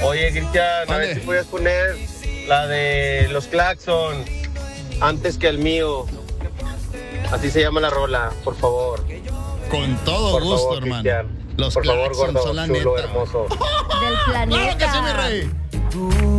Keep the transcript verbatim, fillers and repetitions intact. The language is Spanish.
Oye, Cristian, a ver si puedes poner la de los Claxon antes que el mío. Así se llama la rola, por favor. Con todo por gusto, favor, hermano. Cristian. Los por favor, Claxon gordo, son la chulo, neta. hermoso. Del planeta. ¡Claro que sí, mi rey!